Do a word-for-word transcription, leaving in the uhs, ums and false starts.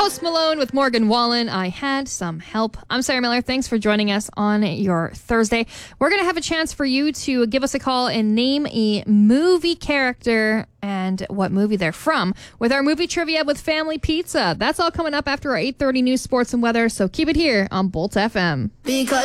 Post Malone with Morgan Wallen. I had some help. I'm Sarah Miller. Thanks for joining us on your Thursday. We're going to have a chance for you to give us a call and name a movie character and what movie they're from with our movie trivia with Family Pizza. That's all coming up after our eight thirty news, sports, and weather. So keep it here on Bolt F M. Because